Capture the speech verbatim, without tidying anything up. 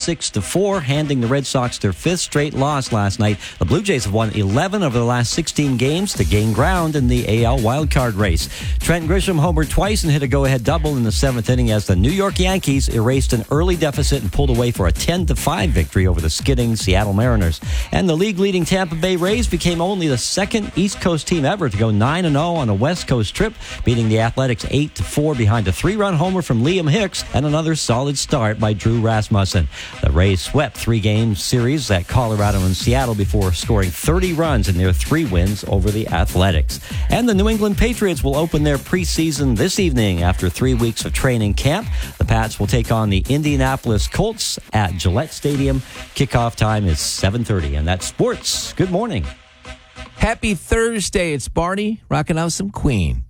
six to four, handing the Red Sox their fifth straight loss last night. The Blue Jays have won eleven of the last sixteen games to gain ground in the A L wildcard race. Trent Grisham homered twice and hit a go-ahead double in the seventh inning as the New York Yankees erased an early deficit and pulled away for a ten to five victory over the skidding Seattle Mariners. And the league-leading Tampa Bay Rays became only the second East Coast team ever to go nine and oh on a West Coast trip, beating the Athletics eight to four behind a three-run homer from Liam Hicks and another solid start by Drew Rasmussen. The Rays swept three-game series at Colorado and Seattle before scoring thirty runs in their three wins over the Athletics. And the New England Patriots will open their preseason this evening after three weeks of training camp. The Pats will take on the Indianapolis Colts at Gillette Stadium. Kickoff time is seven thirty, and that's sports. Good morning. Happy Thursday. It's Barney rocking out some Queen.